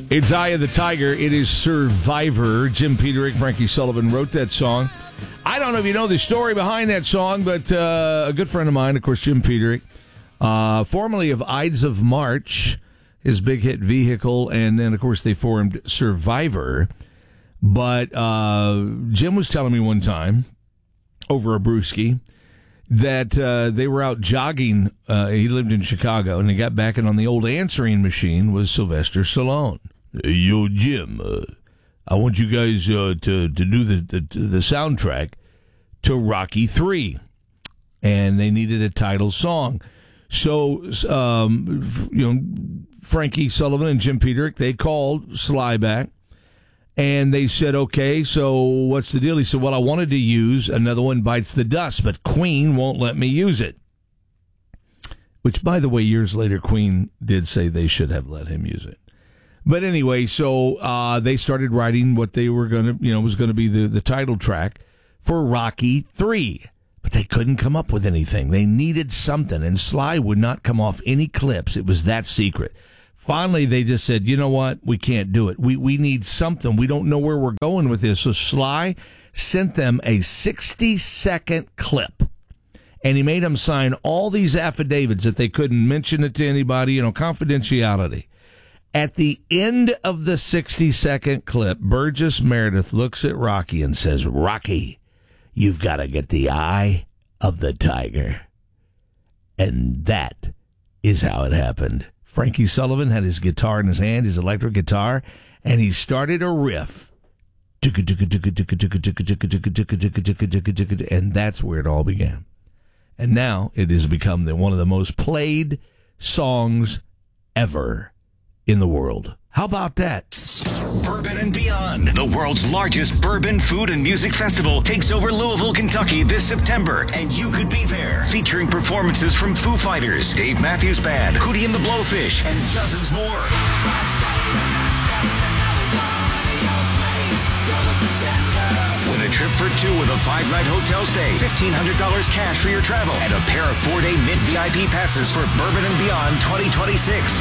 It's Eye of the Tiger. It is Survivor. Jim Peterick, Frankie Sullivan wrote that song. I don't know if you know the story behind that song, but a good friend of mine, of course, Jim Peterick, formerly of Ides of March, his big hit Vehicle, and then, of course, they formed Survivor. But Jim was telling me one time, over a brewski, that they were out jogging. He lived in Chicago, and they got back, and on the old answering machine was Sylvester Stallone. Hey, yo, Jim, I want you guys to do the soundtrack to Rocky III, and they needed a title song. So, Frankie Sullivan and Jim Peterick, they called Sly back, and they said, okay, so what's the deal? He said, well, I wanted to use Another One Bites the Dust, but Queen won't let me use it. Which, by the way, years later, Queen did say they should have let him use it. But anyway, so they started writing what they were going to, was going to be the title track for Rocky III. But they couldn't come up with anything. They needed something, and Sly would not come off any clips. It was that secret. Finally, they just said, you know what? We can't do it. We need something. We don't know where we're going with this. So Sly sent them a 60-second clip, and he made them sign all these affidavits that they couldn't mention it to anybody, confidentiality. At the end of the 60-second clip, Burgess Meredith looks at Rocky and says, Rocky, you've got to get the eye of the tiger. And that is how it happened. Frankie Sullivan had his guitar in his hand, his electric guitar, and he started a riff. And that's where it all began. And now it has become one of the most played songs ever in the world. How about that? Bourbon and Beyond, the world's largest bourbon, food, and music festival, takes over Louisville, Kentucky this September, and you could be there. Featuring performances from Foo Fighters, Dave Matthews Band, Hootie and the Blowfish, and dozens more. Win a trip for two with a 5-night hotel stay, $1,500 cash for your travel, and a pair of 4-day mid-VIP passes for Bourbon and Beyond 2026.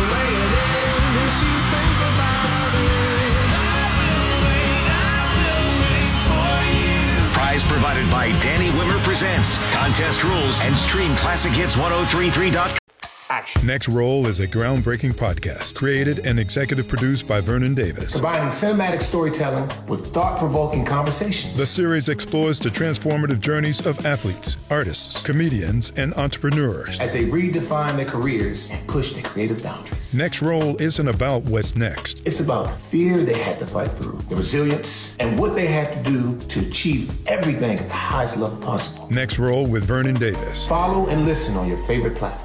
Prize provided by Danny Wimmer Presents. Contest rules and stream ClassicHits1033.com. Action. Next Roll is a groundbreaking podcast created and executive produced by Vernon Davis. Combining cinematic storytelling with thought-provoking conversations. The series explores the transformative journeys of athletes, artists, comedians, and entrepreneurs as they redefine their careers and push their creative boundaries. Next Roll isn't about what's next. It's about the fear they had to fight through, the resilience, and what they had to do to achieve everything at the highest level possible. Next Roll with Vernon Davis. Follow and listen on your favorite platform.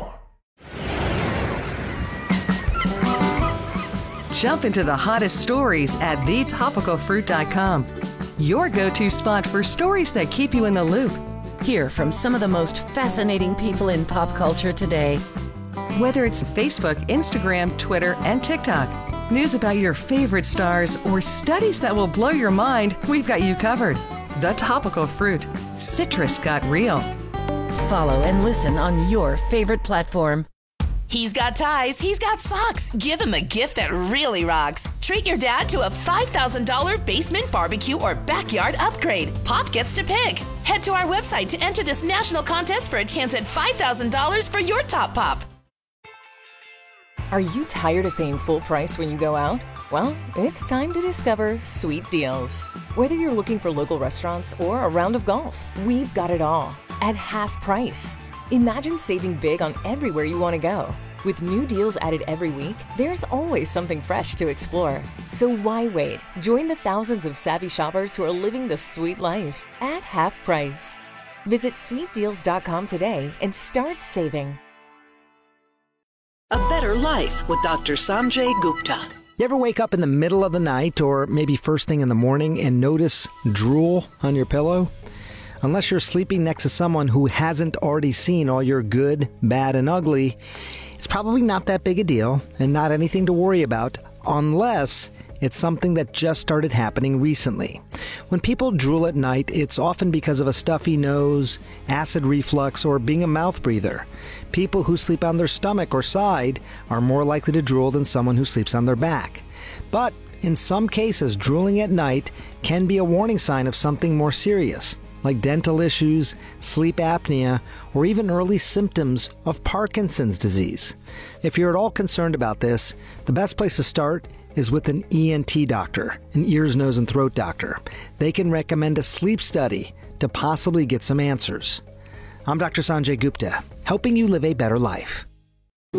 Jump into the hottest stories at thetopicalfruit.com. Your go-to spot for stories that keep you in the loop. Hear from some of the most fascinating people in pop culture today. Whether it's Facebook, Instagram, Twitter, and TikTok, news about your favorite stars, or studies that will blow your mind, we've got you covered. The Topical Fruit. Citrus got real. Follow and listen on your favorite platform. He's got ties, he's got socks. Give him a gift that really rocks. Treat your dad to a $5,000 basement barbecue or backyard upgrade. Pop gets to pick. Head to our website to enter this national contest for a chance at $5,000 for your top pop. Are you tired of paying full price when you go out? Well, it's time to discover Sweet Deals. Whether you're looking for local restaurants or a round of golf, we've got it all at half price. Imagine saving big on everywhere you want to go. With new deals added every week, there's always something fresh to explore. So why wait? Join the thousands of savvy shoppers who are living the sweet life at half price. Visit sweetdeals.com today and start saving. A Better Life with Dr. Sanjay Gupta. You ever wake up in the middle of the night or maybe first thing in the morning and notice drool on your pillow? Unless you're sleeping next to someone who hasn't already seen all your good, bad, and ugly, it's probably not that big a deal and not anything to worry about unless it's something that just started happening recently. When people drool at night, it's often because of a stuffy nose, acid reflux, or being a mouth breather. People who sleep on their stomach or side are more likely to drool than someone who sleeps on their back. But in some cases, drooling at night can be a warning sign of something more serious, like dental issues, sleep apnea, or even early symptoms of Parkinson's disease. If you're at all concerned about this, the best place to start is with an ENT doctor, an ears, nose, and throat doctor. They can recommend a sleep study to possibly get some answers. I'm Dr. Sanjay Gupta, helping you live a better life.